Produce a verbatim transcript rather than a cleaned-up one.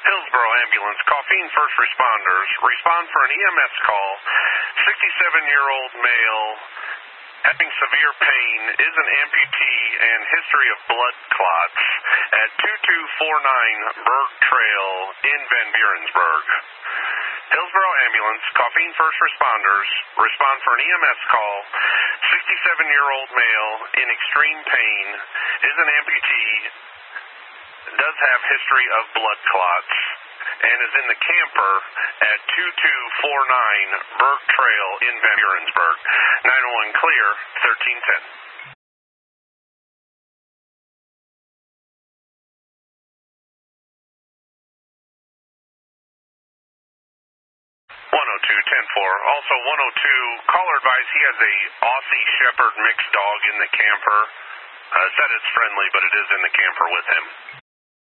Hillsboro Ambulance, Coffeen First Responders. Respond for an E M S call. sixty-seven-year-old male having severe pain, is an amputee, and history of blood clots at two two four nine Berg Trail in Van Burensburg. Hillsboro Ambulance, Coffeen First Responders. Respond for an E M S call. sixty-seven-year-old male in extreme pain, is an amputee, does have history of blood clots, and is in the camper at two two four nine Berg Trail in Van Burensburg. nine one one clear, thirteen ten. one oh two ten four. Also one oh two, caller advised he has a Aussie Shepherd mixed dog in the camper. Uh, said it's friendly, but it is in the camper with him.